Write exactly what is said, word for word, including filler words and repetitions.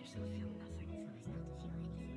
Social film, nothing. So there's not a few anything.